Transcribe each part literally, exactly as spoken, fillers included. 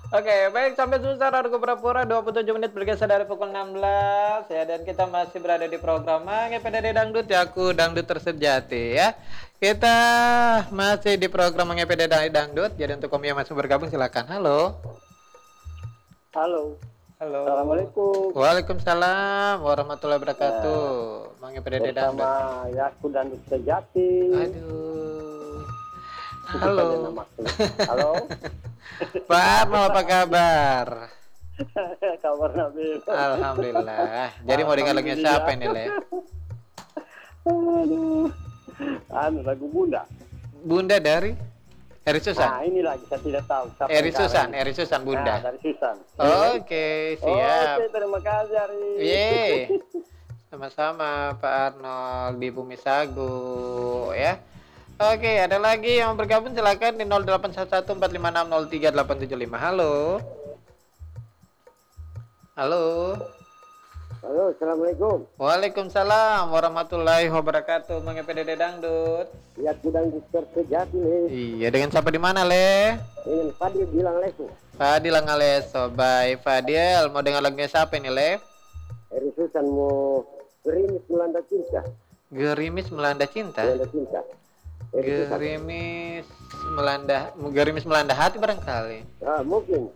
Oke, baik sampai susah Argo Pura-Pura dua puluh tujuh menit bergeser dari pukul enam belas ya dan kita masih berada di program Mange P D D Dangdut ya aku dangdut tersejati ya. Kita masih di program Mange P D D Dangdut. Jadi untuk kamu yang masih bergabung silakan. Halo. Halo, Halo. assalamualaikum. Waalaikumsalam warahmatullahi wabarakatuh. Nah, Mange P D D Dangdut. bersama Yaku dan Sejati. Aduh. Itu Halo. saja namaku. Halo, Pak Arno apa kabar? kabar Nabil. Alhamdulillah. Jadi mau dengar lagunya siapa ini, Le? Aduh, anu lagu Bunda. Bunda dari Eri Susan. Nah, ini lagi saya tidak tahu. Siapa Eri yang Susan, karang. Eri Susan Nah, Bunda. dari Susan. Oke, siap. Oke, terima kasih Ari. Yeay. Sama-sama Pak Arnold di Bumi Sagu ya. Oke, ada lagi yang bergabung silakan di nol delapan satu satu empat lima enam nol tiga delapan tujuh lima. Halo. Halo. Halo, assalamualaikum. Waalaikumsalam warahmatullahi wabarakatuh. Mange P D D Dangdut. Yaku dan Sejati nih. Iya, dengan siapa di mana, Le? Ingin Fadil bilang lesu. Fadil Angaleso. Baik, Fadil. Mau dengar lagunya siapa ini, Le? Eri Susan mau gerimis melanda cinta. Gerimis melanda cinta. Melanda cinta. Eri Susan. Gerimis melanda gerimis melanda hati barangkali. Ah, mungkin.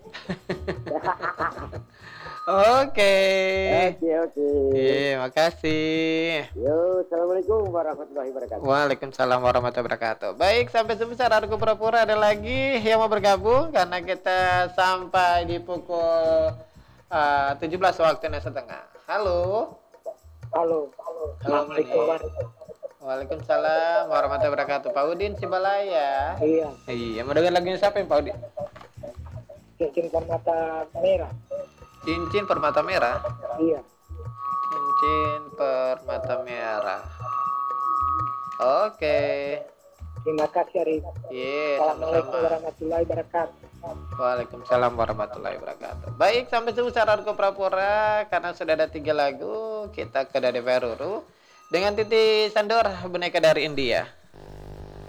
Oke. Oke, oke. Iya, makasih. Yo, assalamualaikum warahmatullahi wabarakatuh. Waalaikumsalam warahmatullahi wabarakatuh. Baik, sampai sebesar Argo Pura-Pura ada lagi yang mau bergabung karena kita sampai di pukul uh, tujuh belas waktu Indonesia Tengah. Halo. Halo, halo. Assalamualaikum. Waalaikumsalam warahmatullahi wabarakatuh. Pak Udin Sibalaya. Iya, Iya, mau dengar lagunya siapa yang Pak Udin? cincin permata merah. Cincin permata merah. Iya. Cincin permata merah. Oke. Terima kasih Ari. Iya, Assalamualaikum sama-sama. warahmatullahi wabarakatuh. Waalaikumsalam warahmatullahi wabarakatuh. Baik, sampai sebesar Argo Pura-Pura karena sudah ada tiga lagu, kita ke Dade Peruru dengan Titi Sandor boneka dari India.